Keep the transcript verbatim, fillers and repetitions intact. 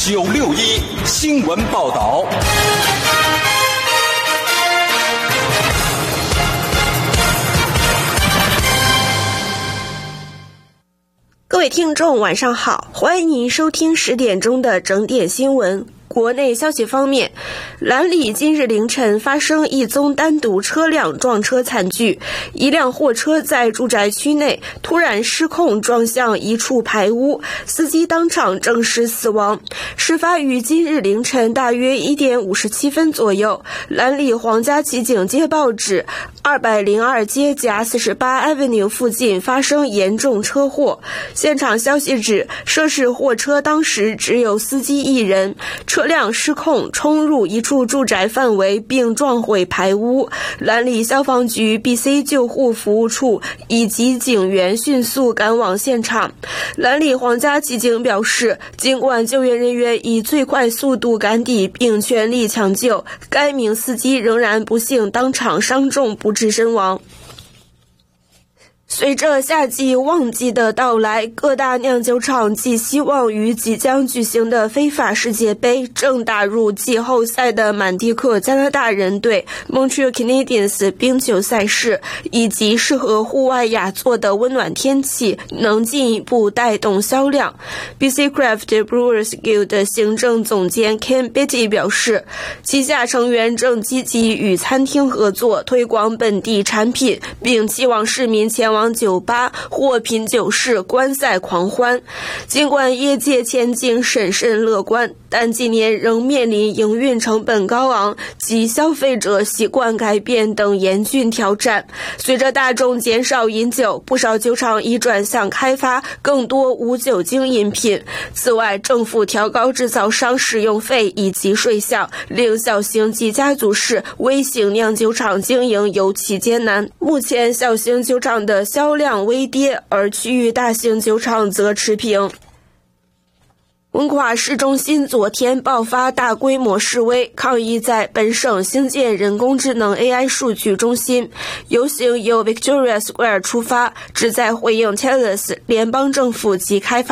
九六一新闻报道。 各位听众晚上好，欢迎您收听十点钟的整点新闻。国内消息方面，兰里今日凌晨发生一宗单独车辆撞车惨剧，一辆货车在住宅区内突然失控撞向一处排屋，司机当场证实死亡。事发于今日凌晨大约一点五十七分左右，兰里皇家骑警接报指二百零二街甲四十八 Avenue 附近发生严重车祸。现场消息指，涉事货车当时只有司机一人，车辆失控冲入一处住宅范围并撞毁排屋。兰里消防局 B C 救护服务处以及警员迅速赶往现场。兰里皇家骑警表示，尽管救援人员以最快速度赶抵并全力抢救，该名司机仍然不幸当场伤重不治身亡。随着夏季旺季的到来，各大酿酒厂寄希望于即将举行的非法世界杯正打入季后赛的满地克加拿大人队 Montreal Canadiens 冰球赛事，以及适合户外雅座的温暖天气能进一步带动销量。 B C Craft Brewers Guild 行政总监 Ken Beatty 表示，旗下成员正积极与餐厅合作推广本地产品，并期望市民前往酒吧或品酒室观赛狂欢。尽管业界前景审慎乐观，但近年仍面临营运成本高昂及消费者习惯改变等严峻挑战。随着大众减少饮酒，不少酒厂已转向开发更多无酒精饮品。此外，政府调高制造商使用费以及税项，令小型及家族式微型酿酒厂经营尤其艰难。目前小型酒厂的销量微跌，而区域大型酒厂则持平。文化市中心昨天爆发大规模示威，抗议在本省兴建人工智能 A I 数据中心。游行由 Victoria Square 出发，旨在回应 Telus 联邦政府及开发